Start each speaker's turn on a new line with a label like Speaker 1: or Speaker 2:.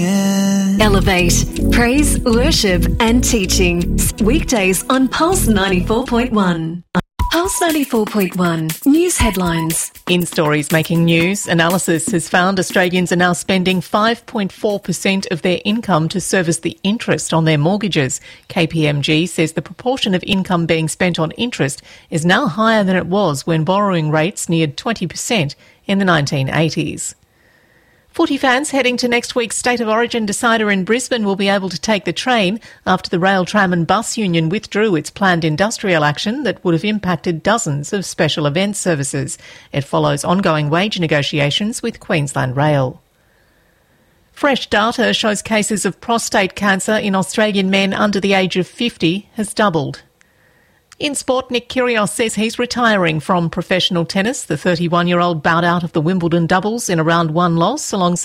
Speaker 1: Elevate, praise, worship and teaching. Weekdays on Pulse 94.1. Pulse 94.1 News headlines.
Speaker 2: In stories making news, analysis has found Australians are now spending 5.4% of their income to service the interest on their mortgages. KPMG says the proportion of income being spent on interest is now higher than it was when borrowing rates neared 20% in the 1980s. Footy fans heading to next week's State of Origin decider in Brisbane will be able to take the train after the Rail, Tram and Bus Union withdrew its planned industrial action that would have impacted dozens of special event services. It follows ongoing wage negotiations with Queensland Rail. Fresh data shows cases of prostate cancer in Australian men under the age of 50 has doubled. In sport, Nick Kyrgios says he's retiring from professional tennis. The 31-year-old bowed out of the Wimbledon doubles in a round one loss alongside